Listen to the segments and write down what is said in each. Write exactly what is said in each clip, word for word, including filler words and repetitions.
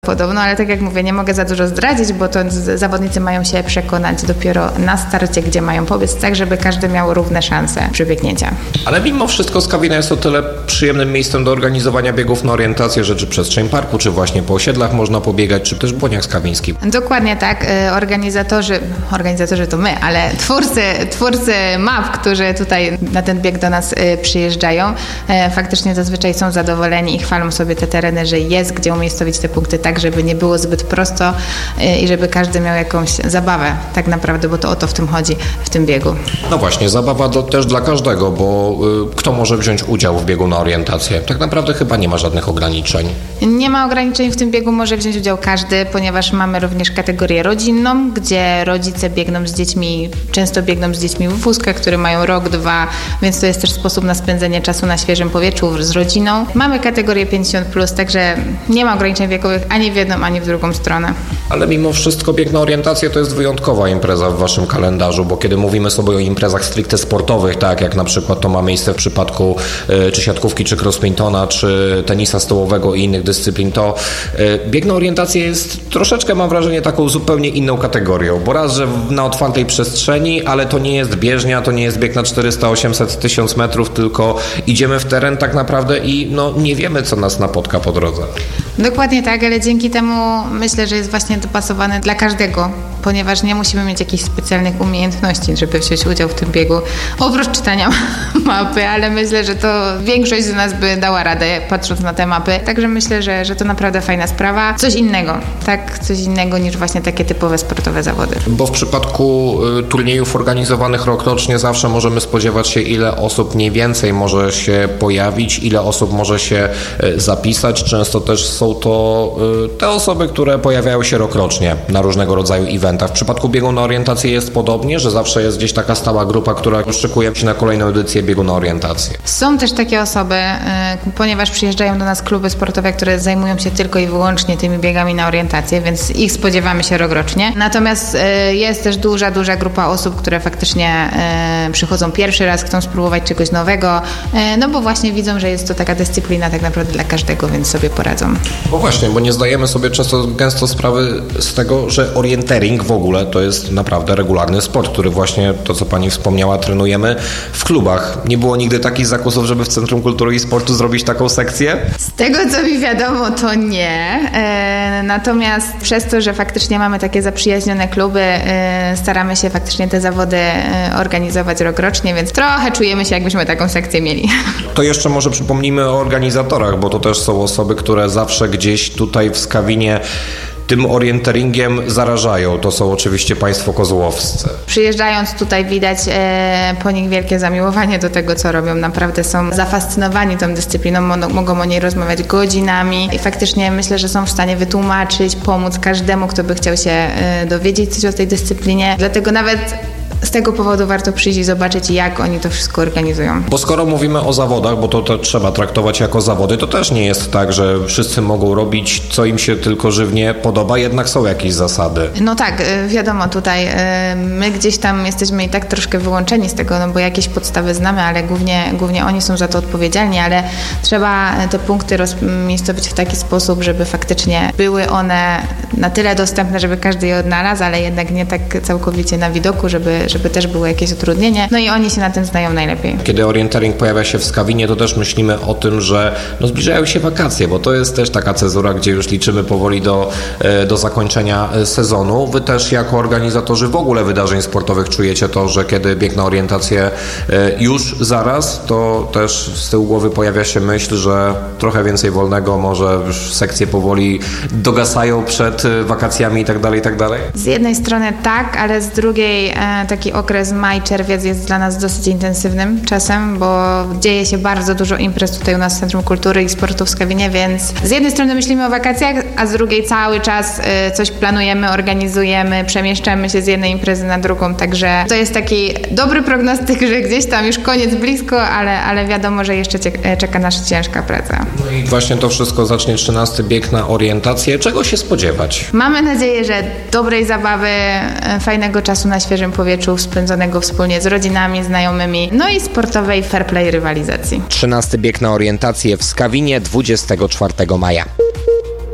Podobno, ale tak jak mówię, nie mogę za dużo zdradzić, bo to zawodnicy mają się przekonać dopiero na starcie, gdzie mają pobiec, tak żeby każdy miał równe szanse przebiegnięcia. Ale mimo wszystko Skawina jest o tyle przyjemnym miejscem do organizowania biegów na orientację, że czy przestrzeń parku, czy właśnie po osiedlach można pobiegać, czy też Błoniach Skawiński. Dokładnie tak. Organizatorzy, organizatorzy to my, ale twórcy, twórcy map, którzy tutaj na ten bieg do nas przyjeżdżają, faktycznie zazwyczaj są zadowoleni i chwalą sobie te tereny, że jest gdzie umiejscowić te punkty tak, żeby nie było zbyt prosto i żeby każdy miał jakąś zabawę tak naprawdę, bo to o to w tym chodzi, w tym biegu. No właśnie, zabawa do, też dla każdego, bo y, kto może wziąć udział w biegu na orientację? Tak naprawdę chyba nie ma żadnych ograniczeń. Nie ma ograniczeń w tym biegu, może wziąć udział każdy, ponieważ mamy również kategorię rodzinną, gdzie rodzice biegną z dziećmi, często biegną z dziećmi w wózkach, które mają rok, dwa, więc to jest też sposób na spędzenie czasu na świeżym powietrzu z rodziną. Mamy kategorię pięćdziesiąt plus, także nie ma ograniczeń wiekowych ani w jedną, ani w drugą stronę. Ale mimo wszystko bieg na orientację to jest wyjątkowa impreza w waszym kalendarzu, bo kiedy mówimy sobie o imprezach stricte sportowych, tak jak na przykład to ma miejsce w przypadku y, czy siatkówki, czy crosspintona, czy tenisa stołowego i innych dyscyplin, to y, bieg na orientację jest troszeczkę, mam wrażenie, taką zupełnie inną kategorią, bo raz, że na otwartej przestrzeni, ale to nie jest bieżnia, to nie jest bieg na czterysta, osiemset, tysiąc metrów, tylko idziemy w teren tak naprawdę i no, nie wiemy, co nas napotka po drodze. Dokładnie tak, ale dzięki temu myślę, że jest właśnie dopasowany dla każdego, ponieważ nie musimy mieć jakichś specjalnych umiejętności, żeby wziąć udział w tym biegu, oprócz czytania mapy, ale myślę, że to większość z nas by dała radę, patrząc na te mapy. Także myślę, że, że to naprawdę fajna sprawa. Coś innego, tak? Coś innego niż właśnie takie typowe sportowe zawody. Bo w przypadku y, turniejów organizowanych rokrocznie zawsze możemy spodziewać się, ile osób mniej więcej może się pojawić, ile osób może się y, zapisać. Często też są to y, te osoby, które pojawiają się rokrocznie na różnego rodzaju eventach. W przypadku biegu na orientację jest podobnie, że zawsze jest gdzieś taka stała grupa, która szykuje się na kolejną edycję biegu na orientację. Są też takie osoby, y, ponieważ przyjeżdżają do nas kluby sportowe, które zajmują się tylko i wyłącznie tymi biegami na orientację, więc ich spodziewamy się rokrocznie. Natomiast y, jest też duża, duża grupa osób, które faktycznie y, przychodzą pierwszy raz, chcą spróbować czegoś nowego, y, no bo właśnie widzą, że jest to taka dyscyplina tak naprawdę dla każdego, więc sobie poradzą. No właśnie, bo nie zdajemy sobie często gęsto sprawy z tego, że orientering w ogóle to jest naprawdę regularny sport, który właśnie, to co pani wspomniała, trenujemy w klubach. Nie było nigdy takich zakusów, żeby w Centrum Kultury i Sportu zrobić taką sekcję? Z tego, co mi wiadomo, to nie. E, natomiast przez to, że faktycznie mamy takie zaprzyjaźnione kluby, e, staramy się faktycznie te zawody e, organizować rokrocznie, więc trochę czujemy się, jakbyśmy taką sekcję mieli. To jeszcze może przypomnijmy o organizatorach, bo to też są osoby, które zawsze gdzieś tutaj w Skawinie tym orienteringiem zarażają. To są oczywiście państwo kozłowscy. Przyjeżdżając tutaj widać e, po nich wielkie zamiłowanie do tego, co robią. Naprawdę są zafascynowani tą dyscypliną, mo- mogą o niej rozmawiać godzinami i faktycznie myślę, że są w stanie wytłumaczyć, pomóc każdemu, kto by chciał się e, dowiedzieć coś o tej dyscyplinie. Dlatego nawet z tego powodu warto przyjść i zobaczyć, jak oni to wszystko organizują. Bo skoro mówimy o zawodach, bo to, to trzeba traktować jako zawody, to też nie jest tak, że wszyscy mogą robić, co im się tylko żywnie podoba, jednak są jakieś zasady. No tak, wiadomo, tutaj my gdzieś tam jesteśmy i tak troszkę wyłączeni z tego, no bo jakieś podstawy znamy, ale głównie, głównie oni są za to odpowiedzialni, ale trzeba te punkty rozmiejscowić w taki sposób, żeby faktycznie były one na tyle dostępne, żeby każdy je odnalazł, ale jednak nie tak całkowicie na widoku, żeby żeby też było jakieś utrudnienie. No i oni się na tym znają najlepiej. Kiedy orientering pojawia się w Skawinie, to też myślimy o tym, że no zbliżają się wakacje, bo to jest też taka cezura, gdzie już liczymy powoli do, do zakończenia sezonu. Wy też jako organizatorzy w ogóle wydarzeń sportowych czujecie to, że kiedy bieg na orientację już zaraz, to też z tyłu głowy pojawia się myśl, że trochę więcej wolnego, może już sekcje powoli dogasają przed wakacjami i tak dalej, i tak dalej? Z jednej strony tak, ale z drugiej e, taki okres maj, czerwiec jest dla nas dosyć intensywnym czasem, bo dzieje się bardzo dużo imprez tutaj u nas w Centrum Kultury i Sportu w Skawinie, więc z jednej strony myślimy o wakacjach, a z drugiej cały czas y, coś planujemy, organizujemy, przemieszczamy się z jednej imprezy na drugą, także to jest taki dobry prognostyk, że gdzieś tam już koniec blisko, ale, ale wiadomo, że jeszcze cie, czeka nas ciężka praca. No i właśnie to wszystko zacznie trzynasty bieg na orientację. Czego się spodziewać? Mamy nadzieję, że dobrej zabawy, fajnego czasu na świeżym powietrzu, spędzonego wspólnie z rodzinami, znajomymi, no i sportowej fair play rywalizacji. trzynasty bieg na orientację w Skawinie dwudziestego czwartego maja.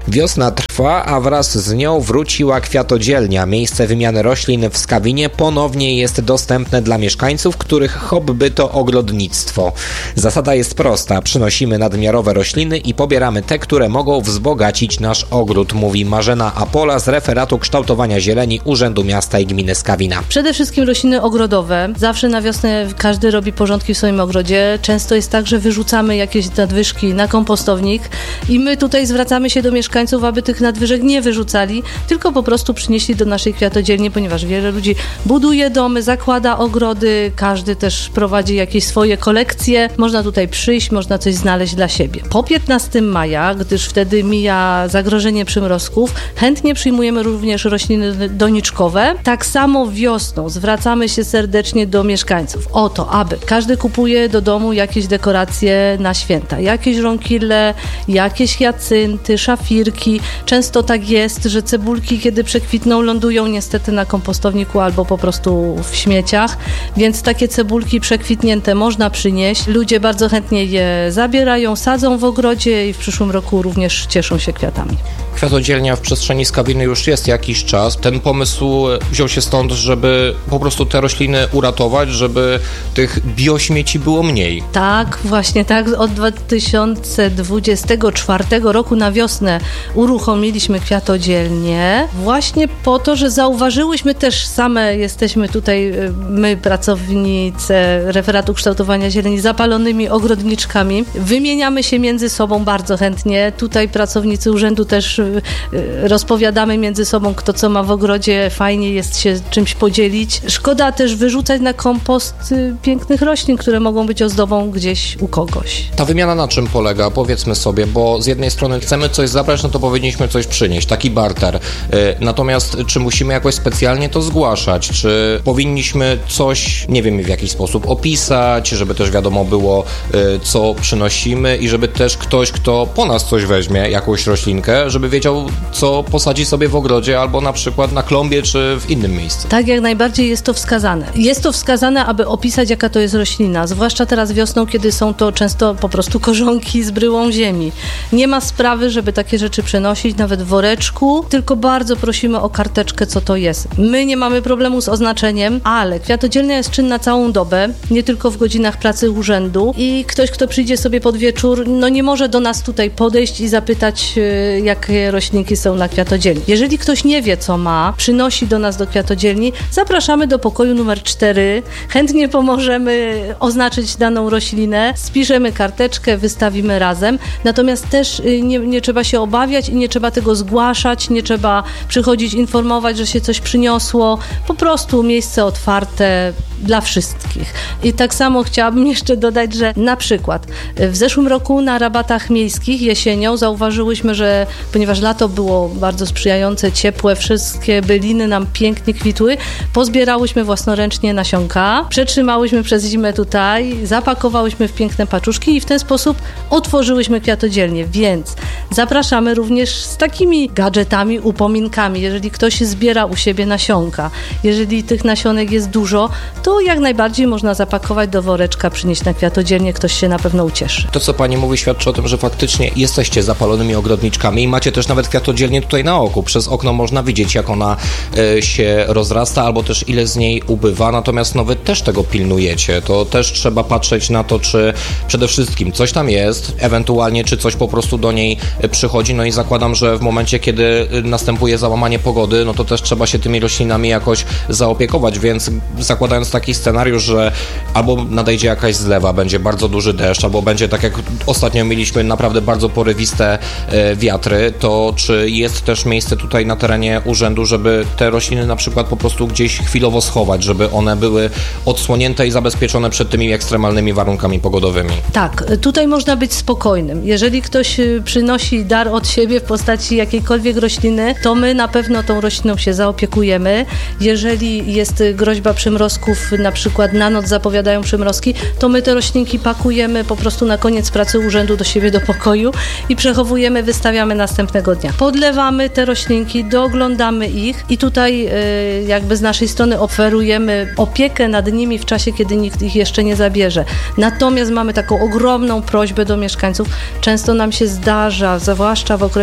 Wiosna trwa, a wraz z nią wróciła kwiatodzielnia. Miejsce wymiany roślin w Skawinie ponownie jest dostępne dla mieszkańców, których hobby to ogrodnictwo. Zasada jest prosta. Przynosimy nadmiarowe rośliny i pobieramy te, które mogą wzbogacić nasz ogród, mówi Marzena Apola z referatu kształtowania zieleni Urzędu Miasta i Gminy Skawina. Przede wszystkim rośliny ogrodowe. Zawsze na wiosnę każdy robi porządki w swoim ogrodzie. Często jest tak, że wyrzucamy jakieś nadwyżki na kompostownik i my tutaj zwracamy się do mieszkańców, aby tych nadwyżek nie wyrzucali, tylko po prostu przynieśli do naszej kwiatodzielni, ponieważ wiele ludzi buduje domy, zakłada ogrody, każdy też prowadzi jakieś swoje kolekcje. Można tutaj przyjść, można coś znaleźć dla siebie. Po piętnastego maja, gdyż wtedy mija zagrożenie przymrozków, chętnie przyjmujemy również rośliny doniczkowe. Tak samo wiosną zwracamy się serdecznie do mieszkańców o to, aby każdy kupuje do domu jakieś dekoracje na święta, jakieś żonkile, jakieś hiacynty, szafirki. Często tak jest, że cebulki, kiedy przekwitną, lądują niestety na kompostowniku albo po prostu w śmieciach, więc takie cebulki przekwitnięte można przynieść. Ludzie bardzo chętnie je zabierają, sadzą w ogrodzie i w przyszłym roku również cieszą się kwiatami. Kwiatodzielnia w przestrzeni Skawiny już jest jakiś czas. Ten pomysł wziął się stąd, żeby po prostu te rośliny uratować, żeby tych biośmieci było mniej. Tak, właśnie tak. Od dwa tysiące dwudziestego czwartego roku na wiosnę uruchomiliśmy kwiatodzielnię właśnie po to, że zauważyłyśmy też same, jesteśmy tutaj my, pracownicy referatu kształtowania zieleni, zapalonymi ogrodniczkami. Wymieniamy się między sobą bardzo chętnie. Tutaj pracownicy urzędu też rozpowiadamy między sobą, kto co ma w ogrodzie, fajnie jest się czymś podzielić. Szkoda też wyrzucać na kompost pięknych roślin, które mogą być ozdobą gdzieś u kogoś. Ta wymiana na czym polega? Powiedzmy sobie, bo z jednej strony chcemy coś zabrać, no to powinniśmy coś przynieść, taki barter. Natomiast czy musimy jakoś specjalnie to zgłaszać? Czy powinniśmy coś, nie wiem, w jakiś sposób opisać, żeby też wiadomo było, co przynosimy i żeby też ktoś, kto po nas coś weźmie, jakąś roślinkę, żeby wiedział, co posadzi sobie w ogrodzie albo na przykład na klombie, czy w innym miejscu. Tak, jak najbardziej jest to wskazane. Jest to wskazane, aby opisać, jaka to jest roślina, zwłaszcza teraz wiosną, kiedy są to często po prostu korzonki z bryłą ziemi. Nie ma sprawy, żeby takie rzeczy przenosić, nawet w woreczku, tylko bardzo prosimy o karteczkę, co to jest. My nie mamy problemu z oznaczeniem, ale kwiatodzielnia jest czynna całą dobę, nie tylko w godzinach pracy urzędu i ktoś, kto przyjdzie sobie pod wieczór, no nie może do nas tutaj podejść i zapytać, jakie roślinki są na kwiatodzielni. Jeżeli ktoś nie wie, co ma, przynosi do nas do kwiatodzielni, zapraszamy do pokoju numer cztery. Chętnie pomożemy oznaczyć daną roślinę, spiszemy karteczkę, wystawimy razem. Natomiast też nie, nie trzeba się obawiać i nie trzeba tego zgłaszać, nie trzeba przychodzić informować, że się coś przyniosło. Po prostu miejsce otwarte dla wszystkich. I tak samo chciałabym jeszcze dodać, że na przykład w zeszłym roku na rabatach miejskich jesienią zauważyłyśmy, że ponieważ lato było bardzo sprzyjające, ciepłe, wszystkie byliny nam pięknie kwitły, pozbierałyśmy własnoręcznie nasionka, przetrzymałyśmy przez zimę tutaj, zapakowałyśmy w piękne paczuszki i w ten sposób otworzyłyśmy kwiatodzielnię, więc zapraszamy również z takimi gadżetami, upominkami. Jeżeli ktoś zbiera u siebie nasionka, jeżeli tych nasionek jest dużo, to jak najbardziej można zapakować do woreczka, przynieść na kwiatodzielnię, ktoś się na pewno ucieszy. To, co pani mówi, świadczy o tym, że faktycznie jesteście zapalonymi ogrodniczkami i macie też nawet kwiatodzielnię tutaj na oku. Przez okno można widzieć, jak ona y, się rozrasta, albo też ile z niej ubywa, natomiast no wy też tego pilnujecie. To też trzeba patrzeć na to, czy przede wszystkim coś tam jest, ewentualnie czy coś po prostu do niej przychodzi, no i zakładam, że w momencie, kiedy następuje załamanie pogody, no to też trzeba się tymi roślinami jakoś zaopiekować, więc zakładając taki scenariusz, że albo nadejdzie jakaś zlewa, będzie bardzo duży deszcz, albo będzie tak jak ostatnio mieliśmy naprawdę bardzo porywiste e, wiatry, to czy jest też miejsce tutaj na terenie urzędu, żeby te rośliny na przykład po prostu gdzieś chwilowo schować, żeby one były odsłonięte i zabezpieczone przed tymi ekstremalnymi warunkami pogodowymi? Tak, tutaj można być spokojnym. Jeżeli ktoś przynosi dar od siebie w postaci jakiejkolwiek rośliny, to my na pewno tą rośliną się zaopiekujemy. Jeżeli jest groźba przymrozków, na przykład na noc zapowiadają przymrozki, to my te roślinki pakujemy po prostu na koniec pracy urzędu do siebie do pokoju i przechowujemy, wystawiamy następnego dnia. Podlewamy te roślinki, doglądamy ich i tutaj y, jakby z naszej strony oferujemy opiekę nad nimi w czasie, kiedy nikt ich jeszcze nie zabierze. Natomiast mamy taką ogromną prośbę do mieszkańców. Często nam się zdarza, zwłaszcza w okresie letnim,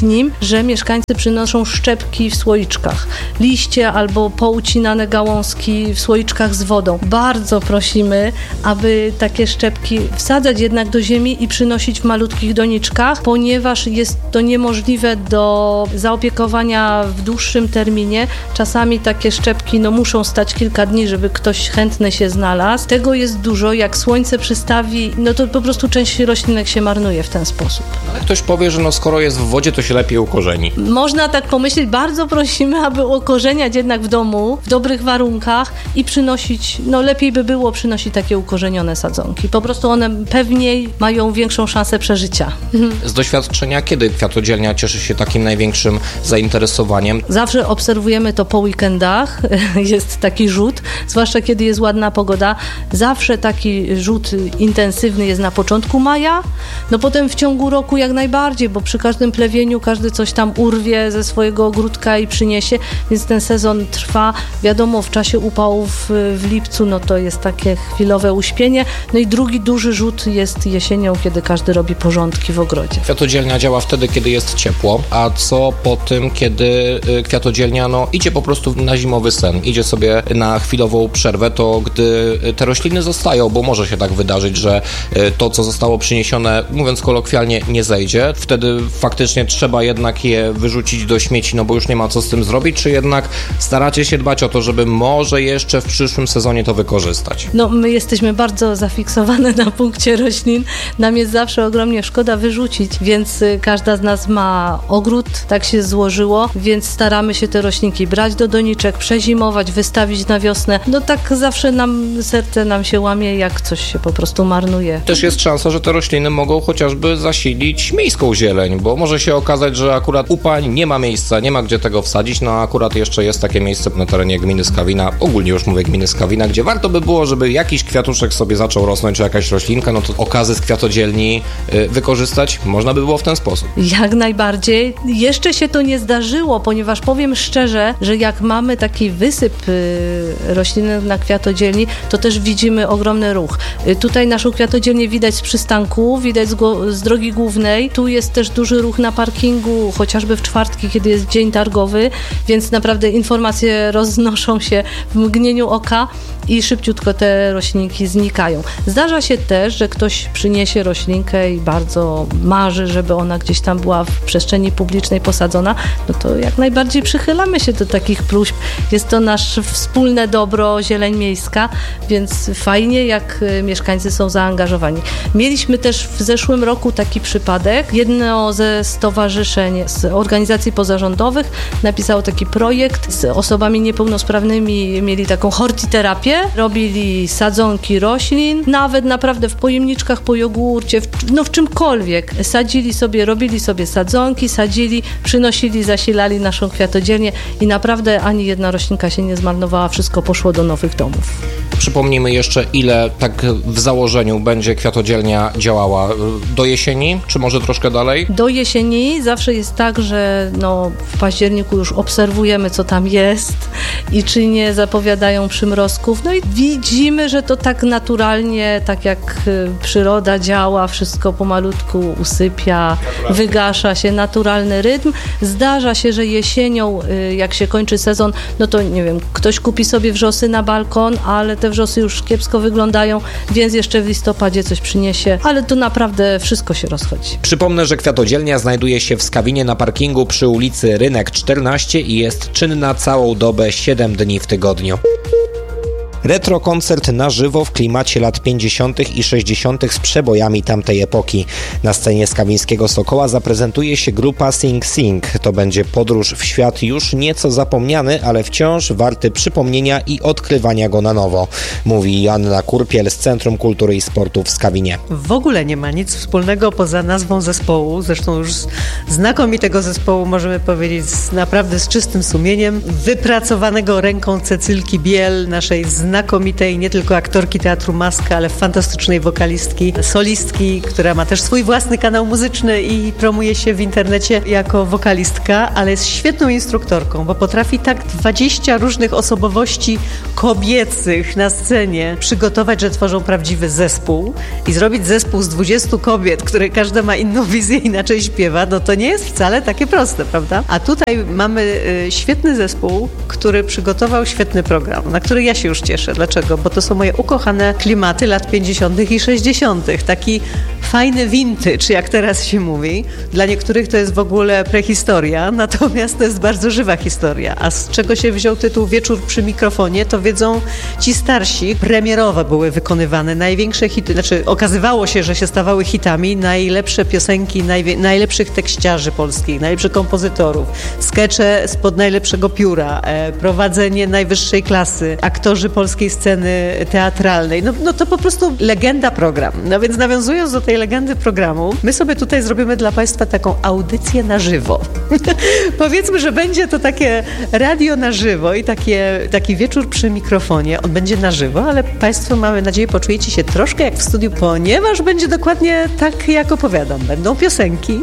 nim, że mieszkańcy przynoszą szczepki w słoiczkach, liście albo poucinane gałązki w słoiczkach z wodą. Bardzo prosimy, aby takie szczepki wsadzać jednak do ziemi i przynosić w malutkich doniczkach, ponieważ jest to niemożliwe do zaopiekowania w dłuższym terminie. Czasami takie szczepki no, muszą stać kilka dni, żeby ktoś chętny się znalazł. Tego jest dużo. Jak słońce przystawi, no to po prostu część roślinek się marnuje w ten sposób. Ale ktoś powie, że no skoro jest w wodzie, to się lepiej ukorzeni. Można tak pomyśleć. Bardzo prosimy, aby ukorzeniać jednak w domu, w dobrych warunkach i przynosić, no lepiej by było przynosić takie ukorzenione sadzonki. Po prostu one pewniej mają większą szansę przeżycia. Z doświadczenia, kiedy kwiatodzielnia cieszy się takim największym zainteresowaniem? Zawsze obserwujemy to po weekendach. Jest taki rzut, zwłaszcza kiedy jest ładna pogoda. Zawsze taki rzut intensywny jest na początku maja, no potem w ciągu roku jak najbardziej, bo przy każdym plewieniu każdy coś tam urwie ze swojego ogródka i przyniesie, więc ten sezon trwa. Wiadomo, w czasie upałów w lipcu, no to jest takie chwilowe uśpienie. No i drugi duży rzut jest jesienią, kiedy każdy robi porządki w ogrodzie. Kwiatodzielnia działa wtedy, kiedy jest ciepło, a co po tym, kiedy kwiatodzielnia no, idzie po prostu na zimowy sen, idzie sobie na chwilową przerwę, to gdy te rośliny zostają, bo może się tak wydarzyć, że to, co zostało przyniesione, mówiąc kolokwialnie, nie zejdzie, wtedy faktycznie trzeba jednak je wyrzucić do śmieci, no bo już nie ma co z tym zrobić, czy jednak staracie się dbać o to, żeby może jeszcze w przyszłym sezonie to wykorzystać? No my jesteśmy bardzo zafiksowane na punkcie roślin. Nam jest zawsze ogromnie szkoda wyrzucić, więc każda z nas ma ogród, tak się złożyło, więc staramy się te roślinki brać do doniczek, przezimować, wystawić na wiosnę. No tak zawsze nam serce nam się łamie, jak coś się po prostu marnuje. Też jest szansa, że te rośliny mogą chociażby zasilić miejską zieleń, bo może się okazać, że akurat u pań nie ma miejsca, nie ma gdzie tego wsadzić, no a akurat jeszcze jest takie miejsce na terenie gminy Skawina, ogólnie już mówię gminy Skawina, gdzie warto by było, żeby jakiś kwiatuszek sobie zaczął rosnąć, czy jakaś roślinka, no to okazy z kwiatodzielni y, wykorzystać można by było w ten sposób. Jak najbardziej. Jeszcze się to nie zdarzyło, ponieważ powiem szczerze, że jak mamy taki wysyp y, rośliny na kwiatodzielni, to też widzimy ogromny ruch. Y, tutaj naszą kwiatodzielnię widać z przystanku, widać z, go, z drogi głównej. Tu jest też duży ruch na parkingu, chociażby w czwartki, kiedy jest dzień targowy, więc naprawdę informacje roznoszą się w mgnieniu oka i szybciutko te roślinki znikają. Zdarza się też, że ktoś przyniesie roślinkę i bardzo marzy, żeby ona gdzieś tam była w przestrzeni publicznej posadzona, no to jak najbardziej przychylamy się do takich próśb. Jest to nasze wspólne dobro, zieleń miejska, więc fajnie, jak mieszkańcy są zaangażowani. Mieliśmy też w zeszłym roku taki przypadek. Jedno ze stowarzyszeń, z organizacji pozarządowych napisało taki projekt z osobami niepełnosprawnymi, mieli taką hortiterapię, robili sadzonki roślin, nawet naprawdę w pojemniczkach po jogurcie, w, no w czymkolwiek. Sadzili sobie, robili sobie sadzonki, sadzili, przynosili, zasilali naszą kwiatodzielnię i naprawdę ani jedna roślinka się nie zmarnowała, wszystko poszło do nowych domów. Przypomnijmy jeszcze, ile tak w założeniu będzie kwiatodzielnia działała. Do jesieni, czy może troszkę dalej? Do jesieni zawsze jest tak, że no, w październiku już obserwujemy, co tam jest i czy nie zapowiadają przymrozków. No i widzimy, że to tak naturalnie, tak jak przyroda działa, wszystko pomalutku usypia, wygasza się, naturalny rytm. Zdarza się, że jesienią, jak się kończy sezon, no to nie wiem, ktoś kupi sobie wrzosy na balkon, ale te wrzosy już kiepsko wyglądają, więc jeszcze w listopadzie coś przyniesie, ale to naprawdę wszystko się rozchodzi. Przypomnę, że kwiatodzielnia znajduje się w Skawinie na parkingu przy ulicy Rynek czternaście i jest czynna całą dobę, siedem dni w tygodniu. Retro koncert na żywo w klimacie lat pięćdziesiątych i sześćdziesiątych z przebojami tamtej epoki. Na scenie Skawińskiego Sokoła zaprezentuje się grupa Sing Sing. To będzie podróż w świat już nieco zapomniany, ale wciąż warty przypomnienia i odkrywania go na nowo, mówi Joanna Kurpiel z Centrum Kultury i Sportu w Skawinie. W ogóle nie ma nic wspólnego poza nazwą zespołu, zresztą już znakomitego zespołu możemy powiedzieć z, naprawdę z czystym sumieniem, wypracowanego ręką Cecylki Biel, naszej znanej znakomitej nie tylko aktorki Teatru Maska, ale fantastycznej wokalistki, solistki, która ma też swój własny kanał muzyczny i promuje się w internecie jako wokalistka, ale jest świetną instruktorką, bo potrafi tak dwadzieścia różnych osobowości kobiecych na scenie przygotować, że tworzą prawdziwy zespół i zrobić zespół z dwudziestu kobiet, które każda ma inną wizję, inaczej śpiewa, no to nie jest wcale takie proste, prawda? A tutaj mamy y, świetny zespół, który przygotował świetny program, na który ja się już cieszę. Dlaczego? Bo to są moje ukochane klimaty lat pięćdziesiątych i sześćdziesiątych. Taki fajny vintage, jak teraz się mówi. Dla niektórych to jest w ogóle prehistoria, natomiast to jest bardzo żywa historia. A z czego się wziął tytuł Wieczór przy mikrofonie, to wiedzą ci starsi. Premierowe były wykonywane, największe hity, znaczy okazywało się, że się stawały hitami, najlepsze piosenki najwie, najlepszych tekściarzy polskich, najlepszych kompozytorów, skecze spod najlepszego pióra, e, prowadzenie najwyższej klasy, aktorzy polskiej sceny teatralnej. No, no to po prostu legenda program. No więc nawiązując do tej legendy programu, my sobie tutaj zrobimy dla Państwa taką audycję na żywo. Powiedzmy, że będzie to takie radio na żywo i takie, taki wieczór przy mikrofonie. On będzie na żywo, ale Państwo, mamy nadzieję, poczujecie się troszkę jak w studiu, ponieważ będzie dokładnie tak, jak opowiadam. Będą piosenki,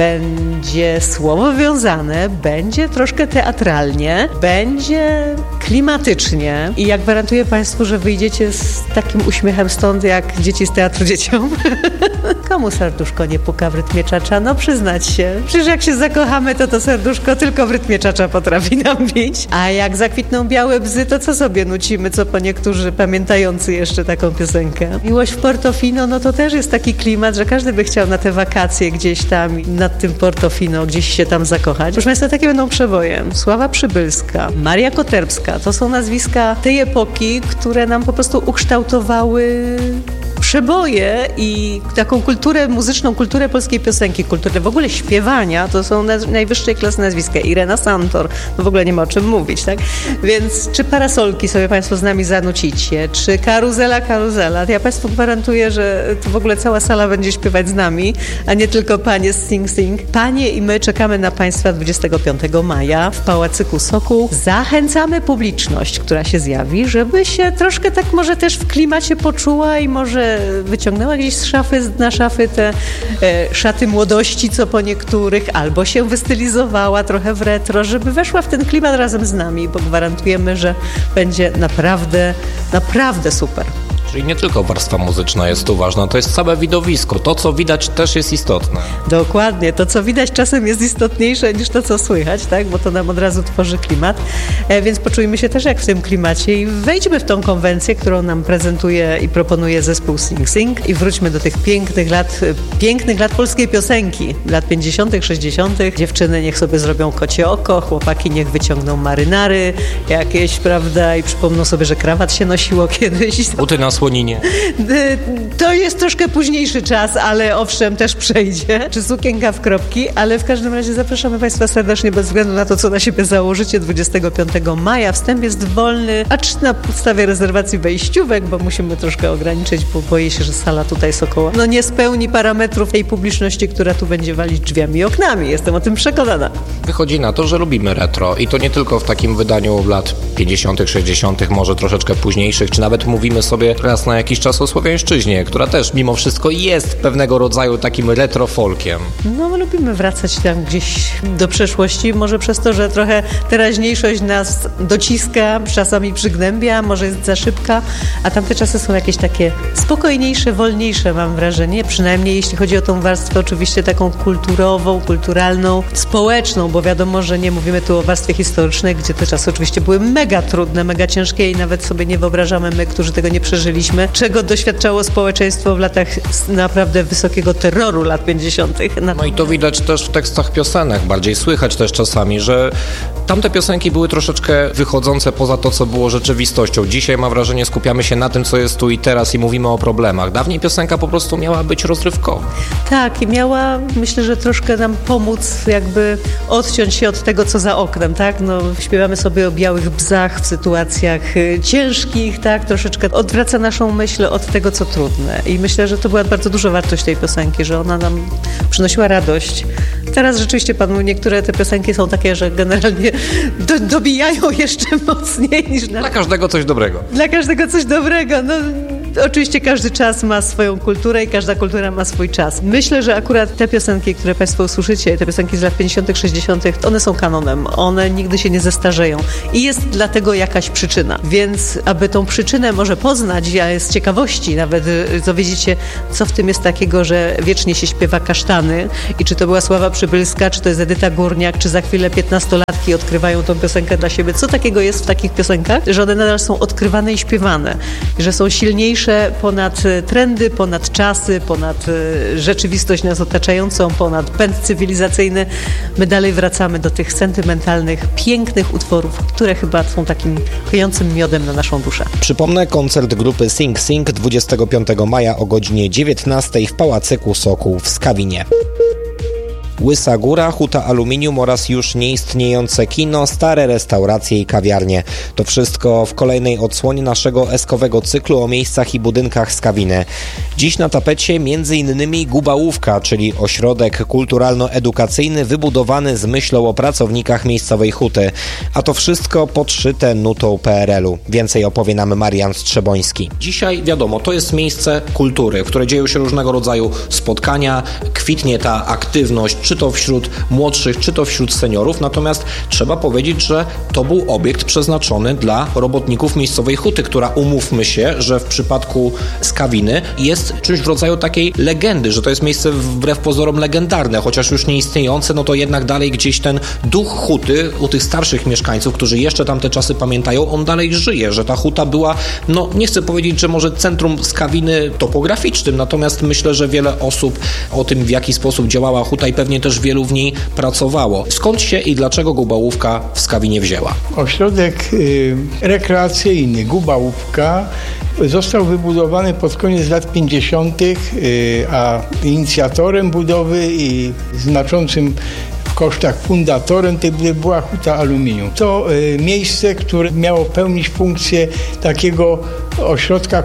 będzie słowo wiązane, będzie troszkę teatralnie, będzie klimatycznie i ja gwarantuję Państwu, że wyjdziecie z takim uśmiechem stąd, jak dzieci z teatru dzieciom. Komu serduszko nie puka w rytmie czacza? No przyznać się. Przecież jak się zakochamy, to to serduszko tylko w rytmie czacza potrafi nam bić. A jak zakwitną białe bzy, to co sobie nucimy, co po niektórzy pamiętający jeszcze taką piosenkę. Miłość w Portofino, no to też jest taki klimat, że każdy by chciał na te wakacje gdzieś tam nad tym Portofino, gdzieś się tam zakochać. Proszę Państwa, takie będą przeboje. Sława Przybylska, Maria Koterbska, to są nazwiska tej epoki, które nam po prostu ukształtowały przeboje i taką kulturę muzyczną, kulturę polskiej piosenki, kulturę w ogóle śpiewania, to są naz- najwyższej klasy nazwiska. Irena Santor, no w ogóle nie ma o czym mówić, tak? Więc czy Parasolki sobie Państwo z nami zanucicie, czy Karuzela, Karuzela, ja Państwu gwarantuję, że to w ogóle cała sala będzie śpiewać z nami, a nie tylko panie z Sing Sing. Panie i my czekamy na Państwa dwudziestego piątego maja w Pałacyku Sokół. Zachęcamy publiczność, która się zjawi, żeby się troszkę tak może też w klimacie poczuła i może wyciągnęła gdzieś z szafy, na szafy te e, szaty młodości, co po niektórych, albo się wystylizowała trochę w retro, żeby weszła w ten klimat razem z nami, bo gwarantujemy, że będzie naprawdę, naprawdę super. Czyli nie tylko warstwa muzyczna jest tu ważna, to jest całe widowisko. To, co widać, też jest istotne. Dokładnie. To, co widać, czasem jest istotniejsze niż to, co słychać, tak? Bo to nam od razu tworzy klimat. E, więc poczujmy się też jak w tym klimacie i wejdźmy w tą konwencję, którą nam prezentuje i proponuje zespół Sing Sing i wróćmy do tych pięknych lat, pięknych lat polskiej piosenki, lat pięćdziesiątych, sześćdziesiątych. Dziewczyny niech sobie zrobią kocie oko, chłopaki niech wyciągną marynary jakieś, prawda? I przypomną sobie, że krawat się nosiło kiedyś. Buty na słoninie. To jest troszkę późniejszy czas, ale owszem, też przejdzie. Czy sukienka w kropki, ale w każdym razie zapraszamy Państwa serdecznie bez względu na to, co na siebie założycie dwudziestego piątego maja. Wstęp jest wolny, acz na podstawie rezerwacji wejściówek, bo musimy troszkę ograniczyć, bo boję się, że sala tutaj Sokoła no nie spełni parametrów tej publiczności, która tu będzie walić drzwiami i oknami. Jestem o tym przekonana. Wychodzi na to, że lubimy retro i to nie tylko w takim wydaniu lat pięćdziesiątych, sześćdziesiątych, może troszeczkę późniejszych, czy nawet mówimy sobie raz na jakiś czas o Słowiańszczyźnie, która też mimo wszystko jest pewnego rodzaju takim retro-folkiem. No, my lubimy wracać tam gdzieś do przeszłości, może przez to, że trochę teraźniejszość nas dociska, czasami przygnębia, może jest za szybka, a tamte czasy są jakieś takie spokojniejsze, wolniejsze, mam wrażenie, przynajmniej jeśli chodzi o tą warstwę oczywiście taką kulturową, kulturalną, społeczną, bo wiadomo, że nie mówimy tu o warstwie historycznej, gdzie te czasy oczywiście były mega trudne, mega ciężkie i nawet sobie nie wyobrażamy my, którzy tego nie przeżyliśmy, czego doświadczało społeczeństwo w latach naprawdę wysokiego terroru lat pięćdziesiątych. No i to widać też w tekstach piosenek, bardziej słychać też czasami, że tamte piosenki były troszeczkę wychodzące poza to, co było rzeczywistością. Dzisiaj mam wrażenie, skupiamy się na tym, co jest tu i teraz i mówimy o problemach. Dawniej piosenka po prostu miała być rozrywkowa. Tak, i miała, myślę, że troszkę nam pomóc jakby odciąć się od tego, co za oknem, tak? No, śpiewamy sobie o białych bzach w sytuacjach ciężkich, tak? Troszeczkę odwraca naszą myśl od tego, co trudne. I myślę, że to była bardzo duża wartość tej piosenki, że ona nam przynosiła radość. Teraz rzeczywiście Pan mówi, niektóre te piosenki są takie, że generalnie do, dobijają jeszcze mocniej niż na... Dla każdego coś dobrego. Dla każdego coś dobrego. No, oczywiście każdy czas ma swoją kulturę i każda kultura ma swój czas. Myślę, że akurat te piosenki, które Państwo usłyszycie, te piosenki z lat pięćdziesiątych, sześćdziesiątych, one są kanonem. One nigdy się nie zestarzeją. I jest dlatego jakaś przyczyna. Więc aby tą przyczynę może poznać, a z ciekawości nawet dowiedzieć się, co w tym jest takiego, że wiecznie się śpiewa kasztany i czy to była Sława Przybylska, czy to jest Edyta Górniak, czy za chwilę piętnastolatki odkrywają tą piosenkę dla siebie. Co takiego jest w takich piosenkach, że one nadal są odkrywane i śpiewane, że są silniejsze ponad trendy, ponad czasy, ponad rzeczywistość nas otaczającą, ponad pęd cywilizacyjny. My dalej wracamy do tych sentymentalnych, pięknych utworów, które chyba są takim chwyjącym miodem na naszą duszę. Przypomnę, koncert grupy Sing Sing dwudziestego piątego maja o godzinie dziewiętnastej w Pałacyku Sokół w Skawinie. Łysa Góra, Huta Aluminium oraz już nieistniejące kino, stare restauracje i kawiarnie. To wszystko w kolejnej odsłonie naszego eskowego cyklu o miejscach i budynkach Skawiny. Dziś na tapecie między innymi Gubałówka, czyli ośrodek kulturalno-edukacyjny wybudowany z myślą o pracownikach miejscowej huty. A to wszystko podszyte nutą P R L u. Więcej opowie nam Marian Strzeboński. Dzisiaj wiadomo, to jest miejsce kultury, w której dzieją się różnego rodzaju spotkania, kwitnie ta aktywność, czy to wśród młodszych, czy to wśród seniorów, natomiast trzeba powiedzieć, że to był obiekt przeznaczony dla robotników miejscowej huty, która, umówmy się, że w przypadku Skawiny jest czymś w rodzaju takiej legendy, że to jest miejsce wbrew pozorom legendarne, chociaż już nie istniejące, no to jednak dalej gdzieś ten duch huty u tych starszych mieszkańców, którzy jeszcze tamte czasy pamiętają, on dalej żyje, że ta huta była, no nie chcę powiedzieć, że może centrum Skawiny topograficznym, natomiast myślę, że wiele osób o tym, w jaki sposób działała huta i pewnie też wielu w niej pracowało. Skąd się i dlaczego Gubałówka w Skawinie wzięła? Ośrodek y, rekreacyjny Gubałówka został wybudowany pod koniec lat pięćdziesiątych, y, a inicjatorem budowy i znaczącym w kosztach fundatorem tej budowy była Huta Aluminium. To y, miejsce, które miało pełnić funkcję takiego ośrodka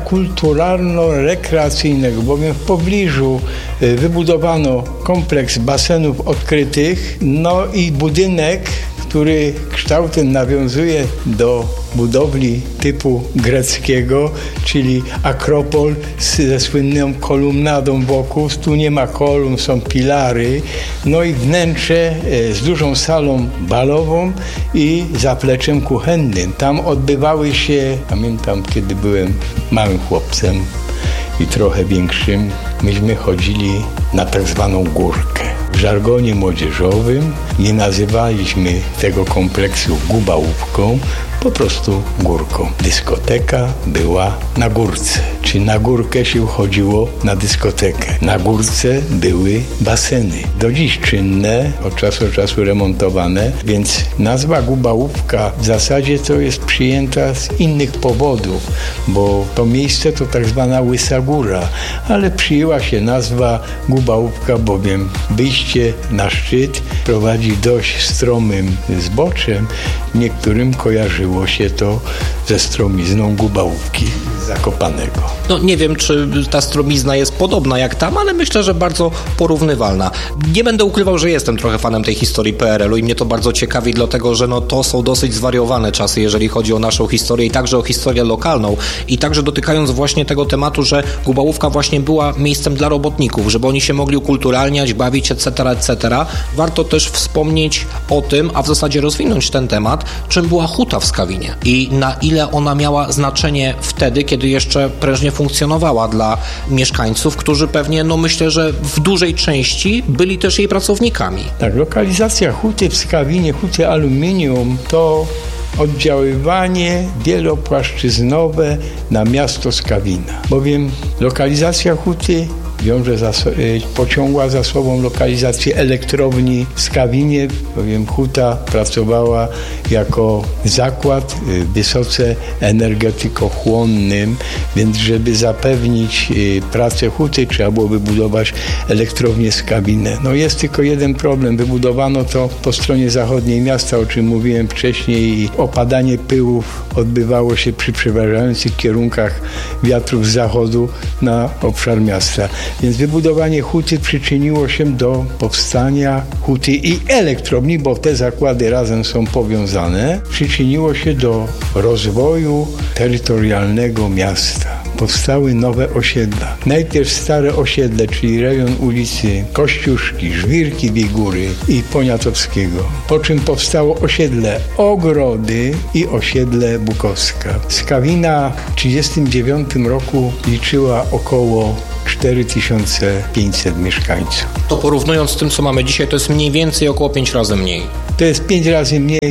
kulturalno-rekreacyjnego, bowiem w pobliżu y, wybudowano kompleks basenów odkrytych, no i budynek, który kształtem nawiązuje do budowli typu greckiego, czyli Akropol ze słynną kolumnadą wokół. Tu nie ma kolumn, są pilary. No i wnętrze z dużą salą balową i zapleczem kuchennym. Tam odbywały się, pamiętam, kiedy byłem małym chłopcem i trochę większym, myśmy chodzili na tak zwaną górkę. W żargonie młodzieżowym nie nazywaliśmy tego kompleksu Gubałówką, po prostu górką. Dyskoteka była na górce. Czy na górkę się chodziło na dyskotekę? Na górce były baseny. Do dziś czynne, od czasu do czasu remontowane, więc nazwa Gubałówka w zasadzie to jest przyjęta z innych powodów, bo to miejsce to tak zwana Łysa Góra, ale przyjęła się nazwa Gubałówka, bowiem wyjście na szczyt prowadzi dość stromym zboczem. Niektórym kojarzyło się to ze stromizną Gubałówki Zakopanego. No nie wiem, czy ta stromizna jest podobna jak tam, ale myślę, że bardzo porównywalna. Nie będę ukrywał, że jestem trochę fanem tej historii P R L u i mnie to bardzo ciekawi, dlatego że no, to są dosyć zwariowane czasy, jeżeli chodzi o naszą historię i także o historię lokalną i także dotykając właśnie tego tematu, że Gubałówka właśnie była miejscem dla robotników, żeby oni się mogli ukulturalniać, bawić, et cetera, et cetera. Warto też wspomnieć o tym, a w zasadzie rozwinąć ten temat, czym była huta w Skawinie i na ile ona miała znaczenie wtedy, kiedy jeszcze prężnie funkcjonowała dla mieszkańców, którzy pewnie, no myślę, że w dużej części byli też jej pracownikami. Tak, lokalizacja huty w Skawinie, huty Aluminium, to oddziaływanie wielopłaszczyznowe na miasto Skawina, bowiem lokalizacja huty wiąże za, pociągła za sobą lokalizację elektrowni w Skawinie, bowiem huta pracowała jako zakład wysoce energetykochłonnym, więc żeby zapewnić pracę huty, trzeba było wybudować elektrownię Skawinę. No jest tylko jeden problem. Wybudowano to po stronie zachodniej miasta, o czym mówiłem wcześniej, i opadanie pyłów odbywało się przy przeważających kierunkach wiatrów z zachodu na obszar miasta. Więc wybudowanie huty przyczyniło się do powstania huty i elektrowni, bo te zakłady razem są powiązane. Przyczyniło się do rozwoju terytorialnego miasta. Powstały nowe osiedla. Najpierw stare osiedle, czyli rejon ulicy Kościuszki, Żwirki Biegury i Poniatowskiego. Po czym powstało osiedle Ogrody i osiedle Bukowska. Skawina w tysiąc dziewięćset trzydziestym dziewiątym roku liczyła około cztery tysiące pięćset mieszkańców. To porównując z tym, co mamy dzisiaj, to jest mniej więcej około pięć razy mniej. To jest pięć razy mniej,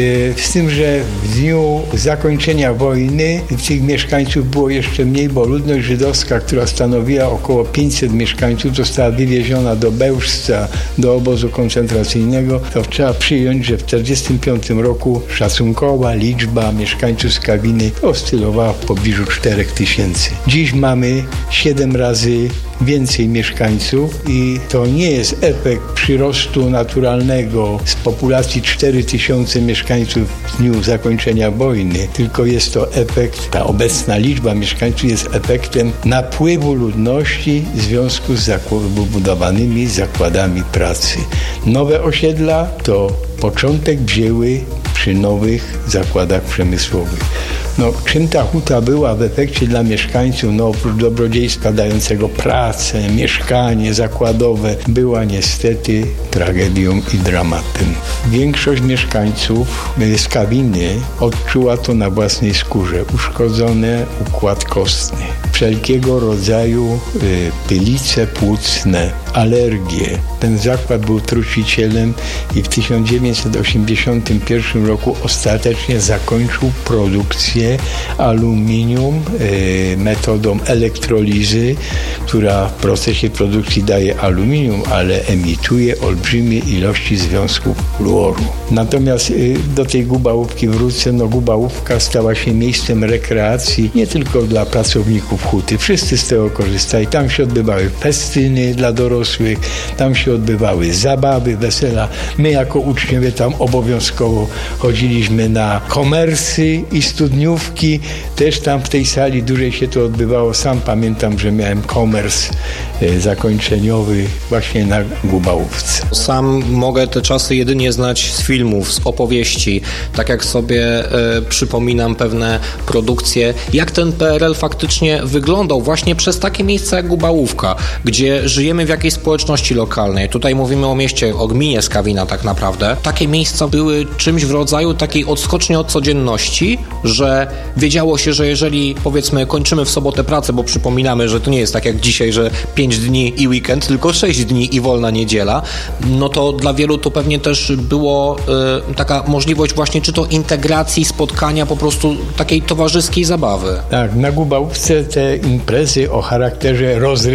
z tym, że w dniu zakończenia wojny tych mieszkańców było jeszcze mniej, bo ludność żydowska, która stanowiła około pięćset mieszkańców, została wywieziona do Bełżca, do obozu koncentracyjnego. To trzeba przyjąć, że w tysiąc dziewięćset czterdziestym piątym roku szacunkowa liczba mieszkańców Skawiny oscylowała w pobliżu czterech tysięcy. Dziś mamy siedem razy więcej mieszkańców i to nie jest efekt przyrostu naturalnego z populacji cztery tysiące mieszkańców w dniu zakończenia wojny, tylko jest to efekt, ta obecna liczba mieszkańców jest efektem napływu ludności w związku z wybudowanymi zakładami pracy. Nowe osiedla to początek wzięły przy nowych zakładach przemysłowych. No, czym ta huta była w efekcie dla mieszkańców? No, oprócz dobrodziejstwa dającego pracę, mieszkanie zakładowe, była niestety tragedią i dramatem. Większość mieszkańców Skawiny odczuła to na własnej skórze. Uszkodzony układ kostny, wszelkiego rodzaju y, pylice płucne, alergie. Ten zakład był trucicielem i w tysiąc dziewięćset osiemdziesiątym pierwszym roku ostatecznie zakończył produkcję aluminium y, metodą elektrolizy, która w procesie produkcji daje aluminium, ale emituje olbrzymie ilości związków fluoru. Natomiast y, do tej Gubałówki wrócę. No, Gubałówka stała się miejscem rekreacji nie tylko dla pracowników huty. Wszyscy z tego korzystali. Tam się odbywały festyny dla dorosłych, tam się odbywały zabawy, wesela. My jako uczniowie tam obowiązkowo chodziliśmy na komersy i studniówki. Też tam w tej sali dużej się to odbywało. Sam pamiętam, że miałem komers e, zakończeniowy właśnie na Gubałówce. Sam mogę te czasy jedynie znać z filmów, z opowieści. Tak jak sobie e, przypominam pewne produkcje, jak ten P R L faktycznie wyglądał właśnie przez takie miejsca jak Gubałówka, gdzie żyjemy w jakiejś społeczności lokalnej. Tutaj mówimy o mieście, o gminie Skawina tak naprawdę. Takie miejsca były czymś w rodzaju takiej odskoczni od codzienności, że wiedziało się, że jeżeli powiedzmy kończymy w sobotę pracę, bo przypominamy, że to nie jest tak jak dzisiaj, że pięć dni i weekend, tylko sześć dni i wolna niedziela, no to dla wielu to pewnie też było y, taka możliwość właśnie czy to integracji, spotkania, po prostu takiej towarzyskiej zabawy. Tak, na Gubałówce te imprezy o charakterze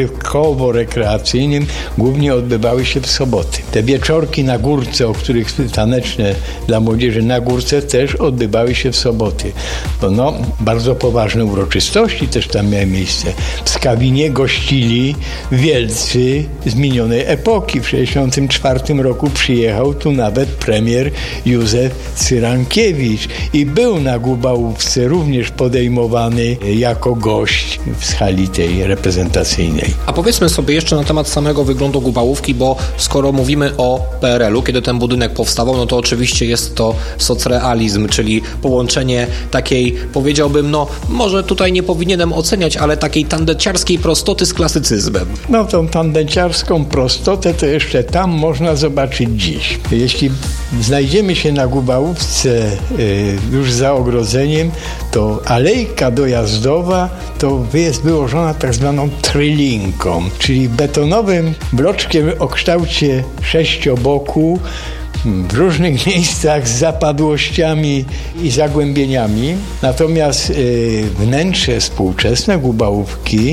rozrywkowo-rekreacyjnym głównie odbywały się w soboty. Te wieczorki na górce, o których taneczne dla młodzieży na górce też odbywały się w soboty. Bo no, bardzo poważne uroczystości też tam miały miejsce. W Skawinie gościli wielcy z minionej epoki. W sześćdziesiątym czwartym roku przyjechał tu nawet premier Józef Cyrankiewicz i był na Gubałówce również podejmowany jako gość w skali tej reprezentacyjnej. A powiedzmy sobie jeszcze na temat samego wyglądu Gubałówki, bo skoro mówimy o P R L u, kiedy ten budynek powstawał, no to oczywiście jest to socrealizm, czyli połączenie takiej, powiedziałbym, no może tutaj nie powinienem oceniać, ale takiej tandenciarskiej prostoty z klasycyzmem. No tą tandenciarską prostotę to jeszcze tam można zobaczyć dziś. Jeśli znajdziemy się na Gubałówce y, już za ogrodzeniem, to alejka dojazdowa to jest wyłożona tak zwaną trylinką, czyli betonowym bloczkiem o kształcie sześcioboku, w różnych miejscach z zapadłościami i zagłębieniami. Natomiast y, wnętrze współczesne Gubałówki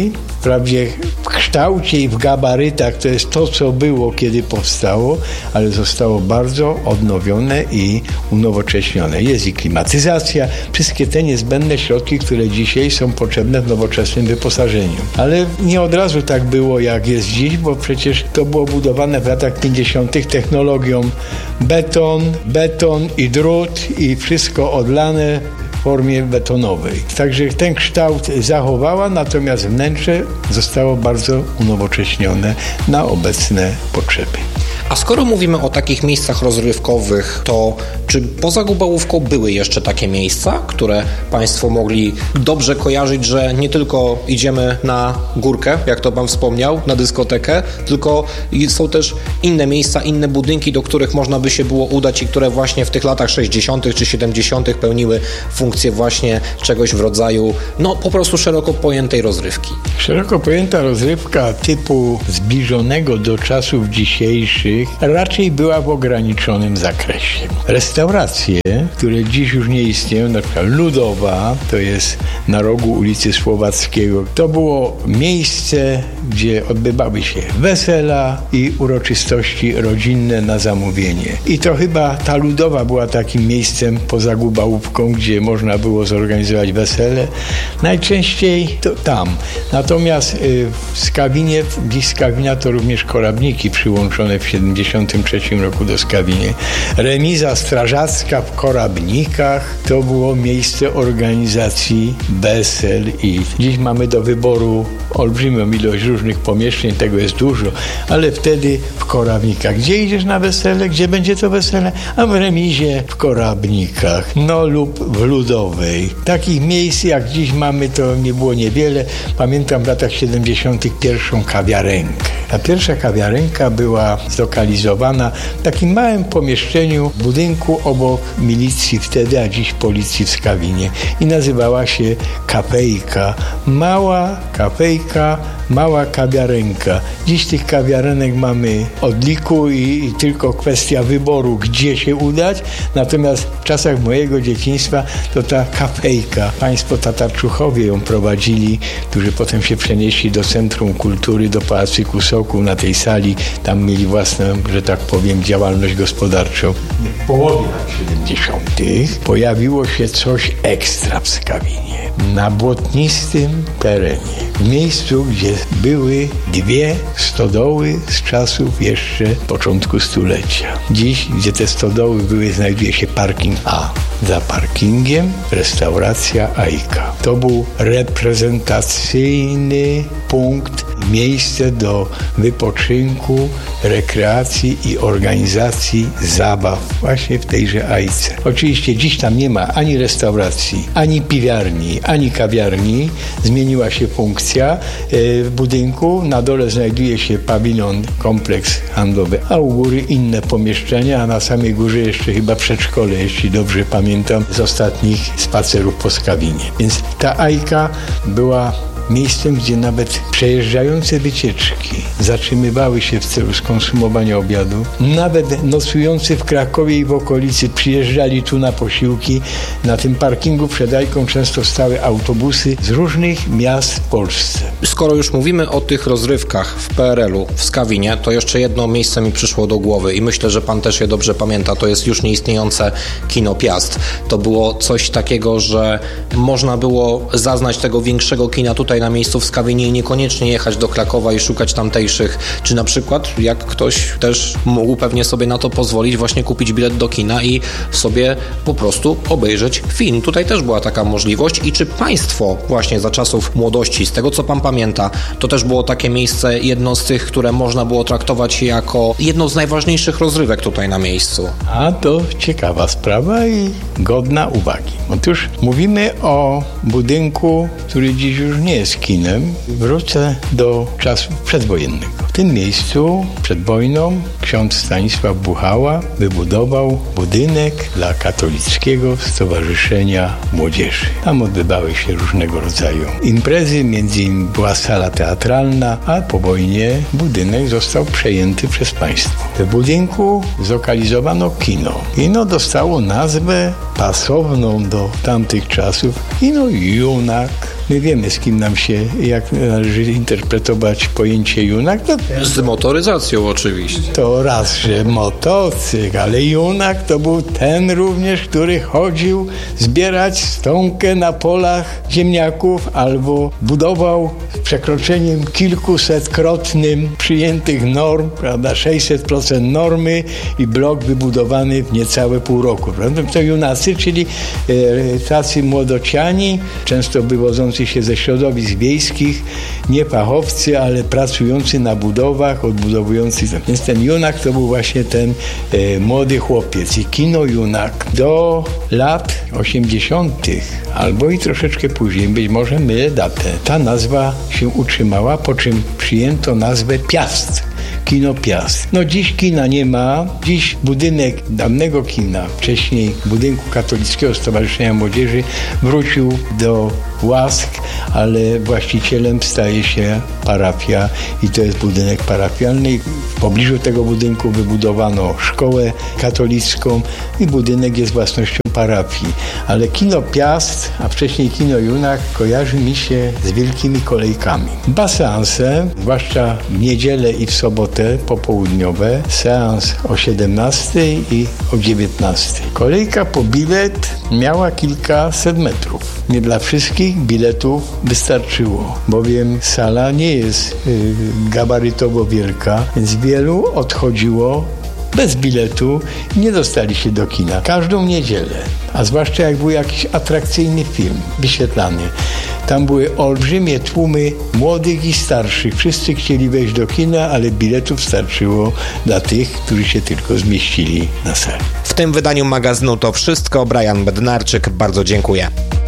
wprawdzie w kształcie i w gabarytach to jest to, co było, kiedy powstało, ale zostało bardzo odnowione i unowocześnione. Jest i klimatyzacja, wszystkie te niezbędne środki, które dzisiaj są potrzebne w nowoczesnym wyposażeniu. Ale nie od razu tak było, jak jest dziś, bo przecież to było budowane w latach pięćdziesiątych technologią beton, beton i drut i wszystko odlane w formie betonowej. Także ten kształt zachowała, natomiast wnętrze zostało bardzo unowocześnione na obecne potrzeby. A skoro mówimy o takich miejscach rozrywkowych, to czy poza Gubałówką były jeszcze takie miejsca, które Państwo mogli dobrze kojarzyć, że nie tylko idziemy na górkę, jak to Pan wspomniał, na dyskotekę, tylko są też inne miejsca, inne budynki, do których można by się było udać i które właśnie w tych latach sześćdziesiątych czy siedemdziesiątych pełniły funkcję właśnie czegoś w rodzaju, no po prostu szeroko pojętej rozrywki. Szeroko pojęta rozrywka typu zbliżonego do czasów dzisiejszych raczej była w ograniczonym zakresie. Restauracje, które dziś już nie istnieją, na przykład Ludowa, to jest na rogu ulicy Słowackiego, to było miejsce, gdzie odbywały się wesela i uroczystości rodzinne na zamówienie. I to chyba ta Ludowa była takim miejscem poza Gubałówką, gdzie można było zorganizować wesele. Najczęściej to tam. Natomiast y, w Skawinie, dziś Skawina to również Korabniki przyłączone w siedemdziesiątym trzecim roku do Skawinie. Remiza strażacka w Korabnikach to było miejsce organizacji wesel i dziś mamy do wyboru olbrzymią ilość różnych pomieszczeń, tego jest dużo, ale wtedy w Korabnikach. Gdzie idziesz na wesele? Gdzie będzie to wesele? A w remizie w Korabnikach, no lub w Ludowej. Takich miejsc jak dziś mamy to nie było niewiele. Pamiętam w latach siedemdziesiątych pierwszą kawiarenkę. Ta pierwsza kawiarenka była zlokalizowana w takim małym pomieszczeniu w budynku obok milicji wtedy, a dziś policji w Skawinie i nazywała się Kafejka. Mała kafejka, mała kawiarenka. Dziś tych kawiarenek mamy od liku i, i tylko kwestia wyboru, gdzie się udać. Natomiast w czasach mojego dzieciństwa to ta kafejka, państwo Tatarczuchowie ją prowadzili, którzy potem się przenieśli do Centrum Kultury, do Pałacyku Sokół na tej sali. Tam mieli własną, że tak powiem, działalność gospodarczą. W połowie lat siedemdziesiątych pojawiło się coś ekstra w Skawinie. Na błotnistym terenie, w miejscu, gdzie były dwie stodoły z czasów jeszcze początku stulecia. Dziś, gdzie te stodoły były, znajduje się parking A. Za parkingiem restauracja Ajka. To był reprezentacyjny punkt, miejsce do wypoczynku, rekreacji i organizacji zabaw właśnie w tejże Ajce. Oczywiście dziś tam nie ma ani restauracji, ani piwiarni, ani kawiarni. Zmieniła się funkcja w budynku. Na dole znajduje się pawilon, kompleks handlowy, a u góry inne pomieszczenia, a na samej górze jeszcze chyba przedszkole, jeśli dobrze pamiętam, z ostatnich spacerów po Skawinie. Więc ta Ajka była miejscem, gdzie nawet przejeżdżające wycieczki zatrzymywały się w celu skonsumowania obiadu. Nawet nocujący w Krakowie i w okolicy przyjeżdżali tu na posiłki. Na tym parkingu przed Ajką często stały autobusy z różnych miast w Polsce. Skoro już mówimy o tych rozrywkach w P R L-u, w Skawinie, to jeszcze jedno miejsce mi przyszło do głowy i myślę, że pan też je dobrze pamięta. To jest już nieistniejące Kino Piast. To było coś takiego, że można było zaznać tego większego kina tutaj na miejscu w Skawinie i niekoniecznie jechać do Krakowa i szukać tamtejszych, czy na przykład jak ktoś też mógł pewnie sobie na to pozwolić, właśnie kupić bilet do kina i sobie po prostu obejrzeć film. Tutaj też była taka możliwość i czy państwo właśnie za czasów młodości, z tego co pan pamięta, to też było takie miejsce, jedno z tych, które można było traktować jako jedno z najważniejszych rozrywek tutaj na miejscu? A to ciekawa sprawa i godna uwagi. Otóż mówimy o budynku, który dziś już nie jest kinem. Wrócę do czasu przedwojennego. W tym miejscu przed wojną ksiądz Stanisław Buchała wybudował budynek dla Katolickiego Stowarzyszenia Młodzieży. Tam odbywały się różnego rodzaju imprezy, między innymi była sala teatralna, a po wojnie budynek został przejęty przez państwo. W budynku zlokalizowano kino. Kino dostało nazwę pasowną do tamtych czasów. Kino Junak. My wiemy, z kim nam się, jak należy interpretować pojęcie junak. To, Z motoryzacją oczywiście. to raz, że motocykl, ale junak to był ten również, który chodził zbierać stonkę na polach ziemniaków albo budował z przekroczeniem kilkusetkrotnym przyjętych norm, prawda, sześćset procent normy i blok wybudowany w niecałe pół roku. Prawda? To junacy, czyli e, tacy młodociani, często wywodzący się ze środowisk wiejskich, nie fachowcy, ale pracujący na budowach, odbudowujący. Więc ten junak to był właśnie ten e, młody chłopiec. I kino junak do lat osiemdziesiątych albo i troszeczkę później, być może mylę datę, ta nazwa się utrzymała, po czym przyjęto nazwę Piast. Kino Piast. No dziś kina nie ma. Dziś budynek dawnego kina, wcześniej budynku Katolickiego Stowarzyszenia Młodzieży, wrócił do łask, ale właścicielem staje się parafia i to jest budynek parafialny. W pobliżu tego budynku wybudowano szkołę katolicką i budynek jest własnością parafii. Ale kino Piast, a wcześniej kino Junak kojarzy mi się z wielkimi kolejkami. Dwa seanse, zwłaszcza w niedzielę i w sobotę popołudniowe, seans o siedemnastej i o dziewiętnastej. Kolejka po bilet miała kilkaset metrów. Nie dla wszystkich biletów wystarczyło, bowiem sala nie jest y, gabarytowo wielka, więc wielu odchodziło bez biletu i nie dostali się do kina. Każdą niedzielę, a zwłaszcza jak był jakiś atrakcyjny film wyświetlany. Tam były olbrzymie tłumy młodych i starszych. Wszyscy chcieli wejść do kina, ale biletów starczyło dla tych, którzy się tylko zmieścili na sali. W tym wydaniu magazynu to wszystko. Brian Bednarczyk, bardzo dziękuję.